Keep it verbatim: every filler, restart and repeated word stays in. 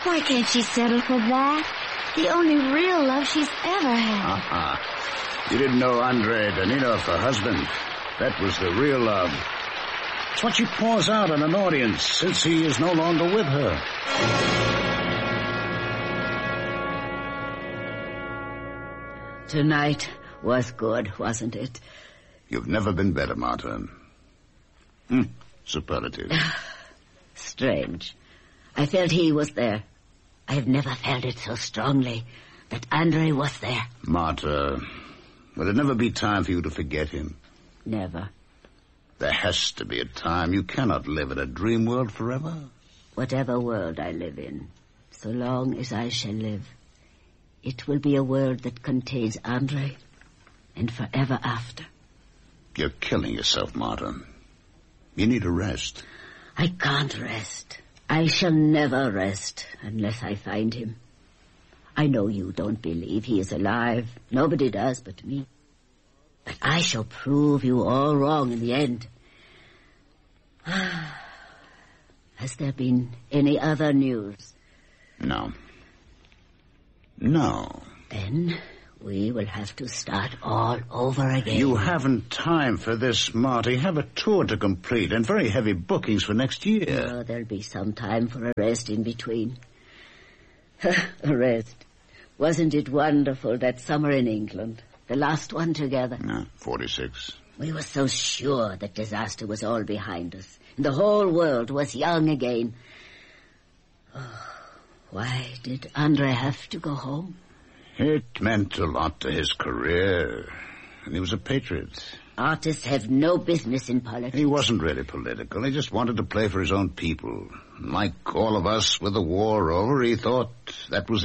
Why can't she settle for that? The only real love she's ever had. Uh-uh. You didn't know Andrei Danilov, her husband. That was the real love. It's what she pours out on an audience since he is no longer with her. Tonight was good, wasn't it? You've never been better, Marta. Hmm, superlative. Strange. I felt he was there. I have never felt it so strongly, that Andrei was there. Marta, will there never be time for you to forget him? Never. There has to be a time. You cannot live in a dream world forever. Whatever world I live in, so long as I shall live, it will be a world that contains Andrei, and forever after. You're killing yourself, Marta. You need a rest. I can't rest. I shall never rest unless I find him. I know you don't believe he is alive. Nobody does but me. But I shall prove you all wrong in the end. Has there been any other news? No. No. Then we will have to start all over again. You haven't time for this, Marty. You have a tour to complete and very heavy bookings for next year. Oh, there'll be some time for a rest in between. A rest. Wasn't it wonderful that summer in England? The last one together. No, forty-six. We were so sure that disaster was all behind us. And the whole world was young again. Oh, why did Andrei have to go home? It meant a lot to his career. And he was a patriot. Artists have no business in politics. He wasn't really political. He just wanted to play for his own people. Like all of us with the war over, he thought that was